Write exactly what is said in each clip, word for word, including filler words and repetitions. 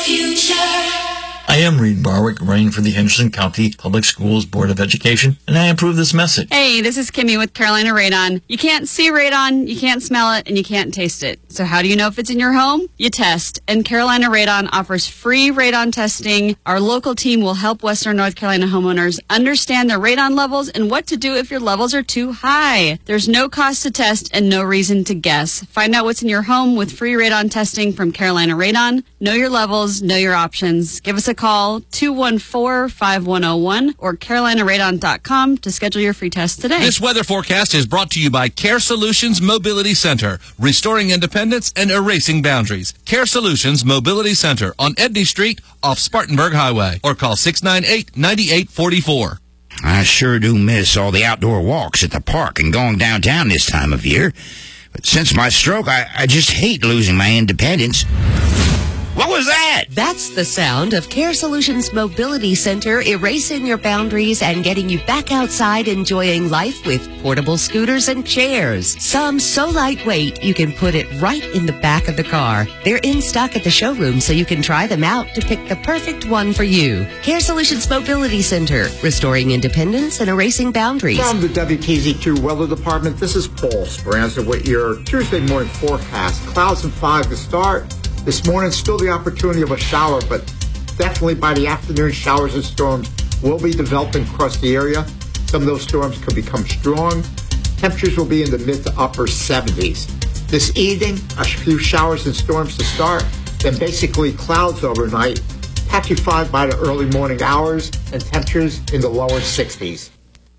future. I am Reed Barwick, running for the Henderson County Public Schools Board of Education, and I approve this message. Hey, this is Kimmy with Carolina Radon. You can't see radon, you can't smell it, and you can't taste it. So how do you know if it's in your home? You test, and Carolina Radon offers free radon testing. Our local team will help Western North Carolina homeowners understand their radon levels and what to do if your levels are too high. There's no cost to test and no reason to guess. Find out what's in your home with free radon testing from Carolina Radon. Know your levels, know your options. Give us a call, two one four, five one zero one or carolina radon dot com to schedule your free test today. This weather forecast is brought to you by Care Solutions Mobility Center, restoring independence and erasing boundaries. Care Solutions Mobility Center on Edney Street off Spartanburg Highway, or call six nine eight, nine eight four four. I sure do miss all the outdoor walks at the park and going downtown this time of year. But since my stroke, I, I just hate losing my independence. What was that? That's the sound of Care Solutions Mobility Center erasing your boundaries and getting you back outside enjoying life with portable scooters and chairs. Some so lightweight you can put it right in the back of the car. They're in stock at the showroom so you can try them out to pick the perfect one for you. Care Solutions Mobility Center, restoring independence and erasing boundaries. From the W K Z two Weather Department, this is Paul Speranza with your Tuesday morning forecast. Clouds and five to start. This morning, still the opportunity of a shower, but definitely by the afternoon, showers and storms will be developing across the area. Some of those storms could become strong. Temperatures will be in the mid to upper seventies. This evening, a few showers and storms to start, then basically clouds overnight, patchy fog by the early morning hours, and temperatures in the lower sixties.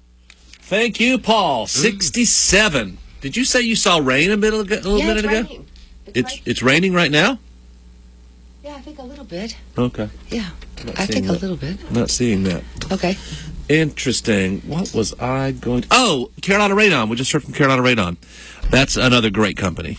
Thank you, Paul. sixty-seven. Did you say you saw rain a, bit, a little yeah, minute it's ago? Raining. It's, It's raining. it's raining right now? Yeah, I think a little bit. Okay. Yeah, Not I seeing think a that. little bit. I'm not seeing that. Okay. Interesting. What was I going to... Oh, Carolina Radon. We just heard from Carolina Radon. That's another great company.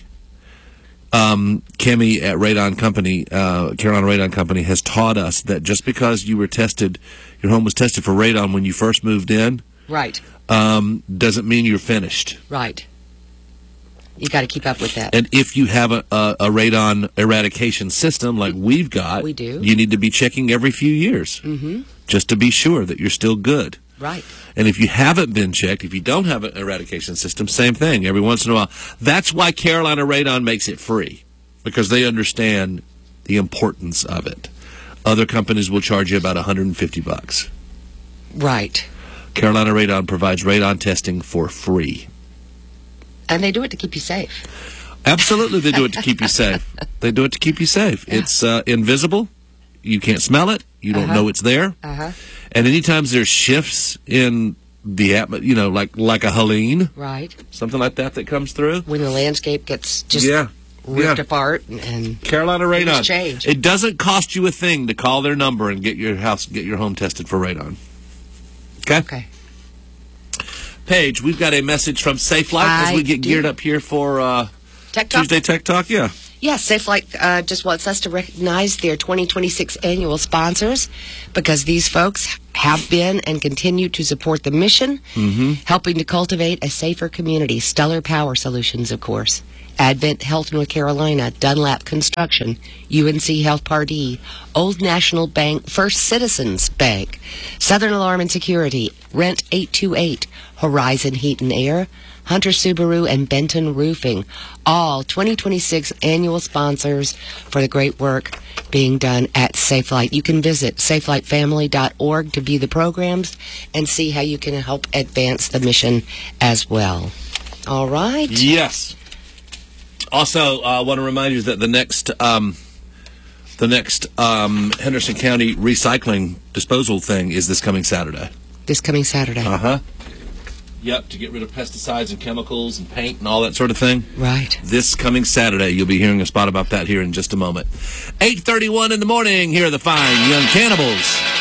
Um, Kimmy at Radon Company, uh, Carolina Radon Company, has taught us that just because you were tested, your home was tested for radon when you first moved in, Right, um, doesn't mean you're finished. right. You got to keep up with that. And if you have a, a, a radon eradication system like we've got, We do. you need to be checking every few years Mm-hmm. just to be sure that you're still good. Right. And if you haven't been checked, if you don't have an eradication system, same thing. Every once in a while. That's why Carolina Radon makes it free, because they understand the importance of it. Other companies will charge you about one hundred fifty bucks. Right. Carolina Radon provides radon testing for free. And they do it to keep you safe. Absolutely, they do it to keep you safe. They do it to keep you safe. Yeah. It's uh, invisible. You can't smell it. You don't Uh-huh. know it's there. Uh-huh. And anytime there's shifts in the atmosphere, you know, like like a Helene, Right. something like that that comes through. When the landscape gets just yeah, ripped yeah. apart and, and Carolina Radon. Things change. It doesn't cost you a thing to call their number and get your house, get your home tested for radon. Okay. okay. Paige, we've got a message from SafeLight as I we get do. geared up here for uh, Tech Talk. Tuesday Tech Talk. Yeah. Yes, SafeLight uh, just wants us to recognize their twenty twenty-six annual sponsors, because these folks have been and continue to support the mission, Mm-hmm. helping to cultivate a safer community. Stellar Power Solutions, of course. Advent Health North Carolina, Dunlap Construction, U N C Health Pardee, Old National Bank, First Citizens Bank, Southern Alarm and Security, Rent eight two eight, Horizon Heat and Air, Hunter Subaru, and Benton Roofing, all twenty twenty-six annual sponsors for the great work being done at SafeLight. You can visit safelight family dot org to view the programs and see how you can help advance the mission as well. All right? Yes. Also, I uh, want to remind you that the next um, the next um, Henderson County recycling disposal thing is this coming Saturday. This coming Saturday. Uh huh. Yep, to get rid of pesticides and chemicals and paint and all that sort of thing. Right. This coming Saturday, you'll be hearing a spot about that here in just a moment. eight thirty-one in the morning, here are the fine young cannibals.